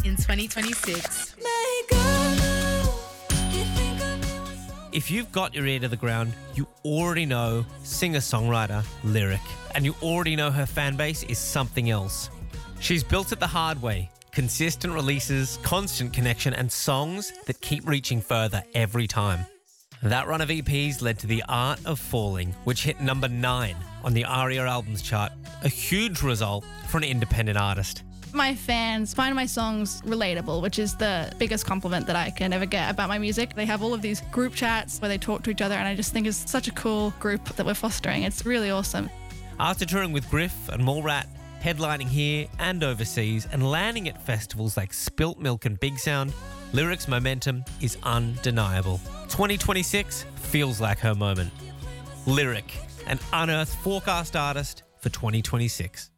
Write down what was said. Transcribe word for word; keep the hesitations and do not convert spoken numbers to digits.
in twenty twenty-six. If you've got your ear to the ground, you already know singer-songwriter Lyric, and you already know her fan base is something else. She's built it the hard way. Consistent releases, constant connection, and songs that keep reaching further every time. That run of E Ps led to The Art of Falling, which hit number nine on the ARIA albums chart, a huge result for an independent artist. My fans find my songs relatable, which is the biggest compliment that I can ever get about my music. They have all of these group chats where they talk to each other, and I just think it's such a cool group that we're fostering. It's really awesome. After touring with Griff and Mallrat, headlining here and overseas, and landing at festivals like Spilt Milk and Big Sound, Lyric's momentum is undeniable. twenty twenty-six feels like her moment. Lyric, an unearthed forecast artist for twenty twenty-six.